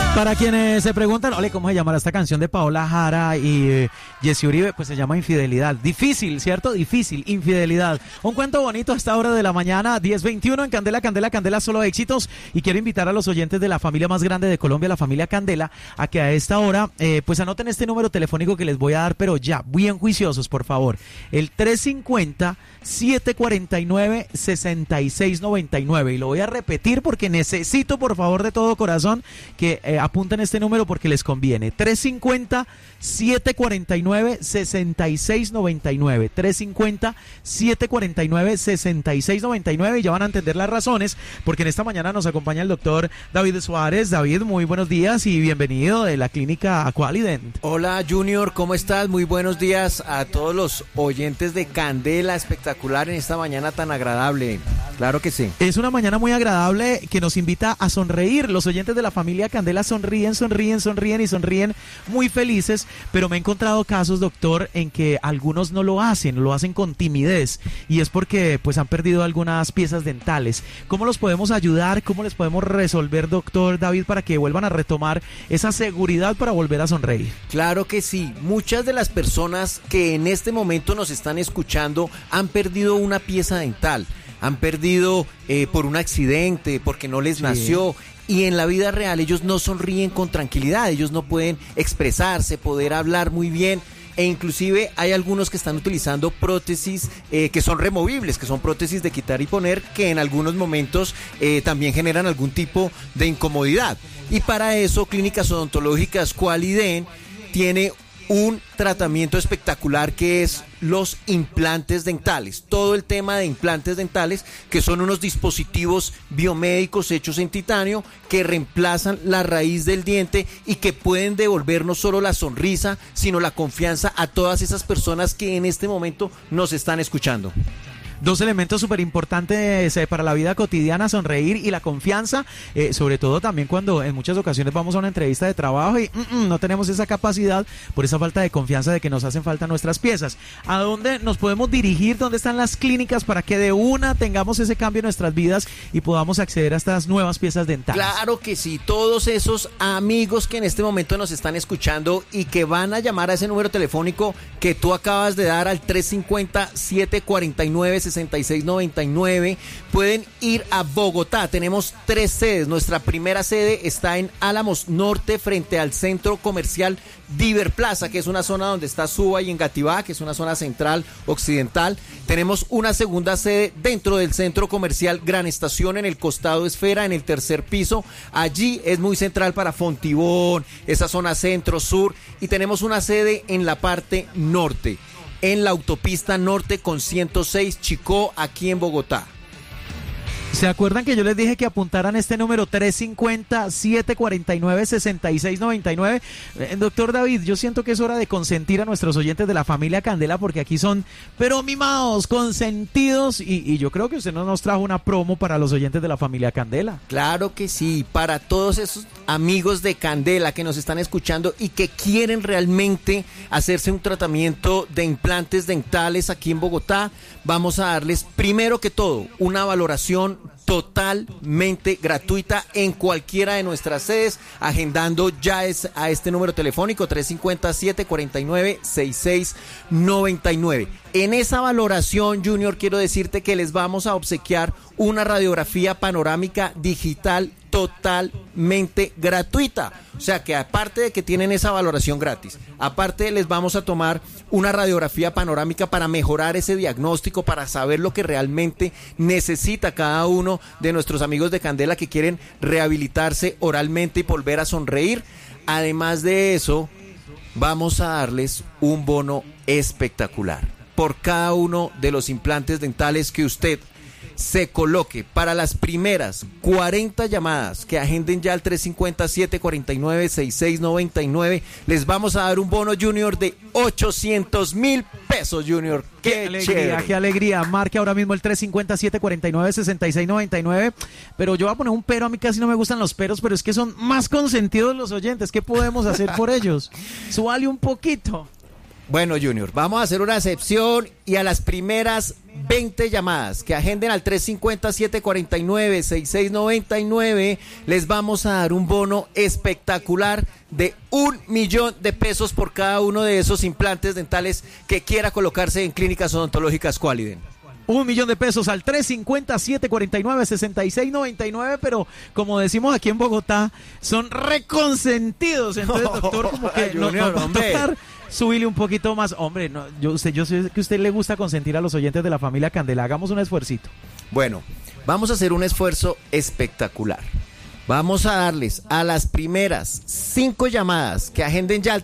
Para quienes se preguntan, ole, ¿cómo se llamará esta canción de Paola Jara y Jessy Uribe? Pues se llama Infidelidad. Difícil, ¿cierto? Difícil, infidelidad. Un cuento bonito a esta hora de la mañana, 10:21 en Candela, Candela, Candela, solo éxitos. Y quiero invitar a los oyentes de la familia más grande de Colombia, la familia Candela, a que a esta hora, pues anoten este número telefónico que les voy a dar, pero ya, bien juiciosos, por favor. El 350-749-6699. Y lo voy a repetir porque necesito, por favor, de todo corazón, que apunten este número porque les conviene. 350-749-6699. 350-749-6699. Y ya van a entender las razones, porque en esta mañana nos acompaña el doctor David Suárez. David, muy buenos días y bienvenido de la clínica Aqualident. Hola Junior, ¿cómo estás? Muy buenos días a todos los oyentes de Candela, espectacular en esta mañana tan agradable. Claro que sí. Es una mañana muy agradable que nos invita a sonreír. Los oyentes de la familia Candela sonríen muy felices, pero me he encontrado casos, doctor, en que algunos no lo hacen con timidez, y es porque pues han perdido algunas piezas dentales. ¿Cómo los podemos ayudar? ¿Cómo les podemos resolver, doctor David, para que vuelvan a retomar esa seguridad para volver a sonreír? Claro que sí. Muchas de las personas que en este momento nos están escuchando han perdido una pieza dental, han perdido por un accidente, porque no les nació. Y en la vida real ellos no sonríen con tranquilidad, ellos no pueden expresarse, poder hablar muy bien, e inclusive hay algunos que están utilizando prótesis que son removibles, que son prótesis de quitar y poner, que en algunos momentos también generan algún tipo de incomodidad. Y para eso Clínicas Odontológicas Qualident tiene un tratamiento espectacular que es los implantes dentales. Todo el tema de implantes dentales, que son unos dispositivos biomédicos hechos en titanio que reemplazan la raíz del diente y que pueden devolver no solo la sonrisa, sino la confianza a todas esas personas que en este momento nos están escuchando. Dos elementos súper importantes para la vida cotidiana, sonreír y la confianza, sobre todo también cuando en muchas ocasiones vamos a una entrevista de trabajo y no tenemos esa capacidad por esa falta de confianza de que nos hacen falta nuestras piezas. ¿A dónde nos podemos dirigir? ¿Dónde están las clínicas para que de una tengamos ese cambio en nuestras vidas y podamos acceder a estas nuevas piezas dentales? Claro que sí, todos esos amigos que en este momento nos están escuchando y que van a llamar a ese número telefónico que tú acabas de dar al 350-749-6699, pueden ir a Bogotá. Tenemos 3 sedes. Nuestra primera sede está en Álamos Norte, frente al centro comercial Diver Plaza, que es una zona donde está Suba y Engativá, que es una zona central occidental. Tenemos una segunda sede dentro del centro comercial Gran Estación, en el costado Esfera, en el 3er piso. Allí es muy central para Fontibón, esa zona centro-sur. Y tenemos una sede en la parte norte, en la autopista norte con 106 Chicó, aquí en Bogotá. ¿Se acuerdan que yo les dije que apuntaran este número 350-749-6699? Doctor David, yo siento que es hora de consentir a nuestros oyentes de la familia Candela, porque aquí son, pero mimados, consentidos, y yo creo que usted no nos trajo una promo para los oyentes de la familia Candela. Claro que sí, para todos esos amigos de Candela que nos están escuchando y que quieren realmente hacerse un tratamiento de implantes dentales aquí en Bogotá, vamos a darles primero que todo una valoración totalmente gratuita en cualquiera de nuestras sedes, agendando ya a este número telefónico 350-749-6699. En esa valoración, Junior, quiero decirte que les vamos a obsequiar una radiografía panorámica digital totalmente gratuita. O sea que aparte de que tienen esa valoración gratis, aparte les vamos a tomar una radiografía panorámica para mejorar ese diagnóstico, para saber lo que realmente necesita cada uno de nuestros amigos de Candela que quieren rehabilitarse oralmente y volver a sonreír. Además de eso, vamos a darles un bono espectacular por cada uno de los implantes dentales que usted se coloque. para las primeras 40 llamadas que agenden ya al 350-749-6699, les vamos a dar un bono, Junior, de 800,000 pesos, Junior. ¡Qué alegría, chévere! qué alegría! Marque ahora mismo el 350-749-6699. Pero yo voy a poner un pero, a mí casi no me gustan los peros, pero es que son más consentidos los oyentes. ¿Qué podemos hacer por ellos? Súbale un poquito. Bueno, Junior, vamos a hacer una excepción y a las primeras 20 llamadas que agenden al 350-749-6699 les vamos a dar un bono espectacular de $1.000.000 por cada uno de esos implantes dentales que quiera colocarse en Clínicas Odontológicas Qualiden. $1.000.000 al 350-749-6699, pero como decimos aquí en Bogotá, son reconsentidos. Entonces, doctor, como que Junior, nos va a tocar subirle un poquito más. Hombre, no, yo sé que a usted le gusta consentir a los oyentes de la familia Candela. Hagamos un esfuercito. Bueno, vamos a hacer un esfuerzo espectacular. Vamos a darles a las primeras 5 llamadas que agenden ya al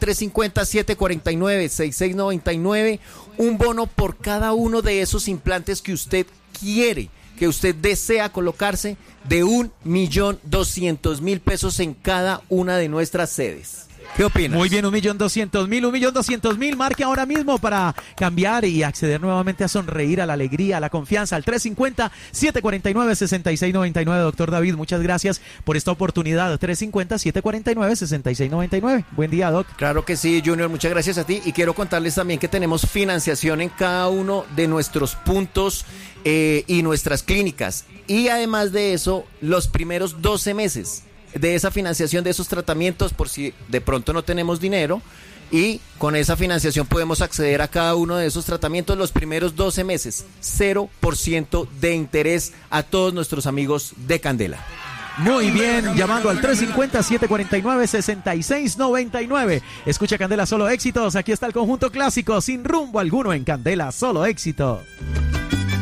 350-749-6699 un bono por cada uno de esos implantes que usted quiere, que usted desea colocarse, de $1.200.000 en cada una de nuestras sedes. ¿Qué opinas? Muy bien, $1.200.000, $1.200.000. Marque ahora mismo para cambiar y acceder nuevamente a sonreír, a la alegría, a la confianza. Al 350-749-6699. Doctor David, muchas gracias por esta oportunidad. 350-749-6699. Buen día, Doc. Claro que sí, Junior, muchas gracias a ti. Y quiero contarles también que tenemos financiación en cada uno de nuestros puntos y nuestras clínicas. Y además de eso, los primeros 12 meses de esa financiación de esos tratamientos, por si de pronto no tenemos dinero, y con esa financiación podemos acceder a cada uno de esos tratamientos los primeros 12 meses, 0% de interés a todos nuestros amigos de Candela. Muy bien, llamando al 350-749-6699. Escucha Candela, solo éxitos. Aquí está el conjunto clásico, sin rumbo alguno en Candela, solo éxito.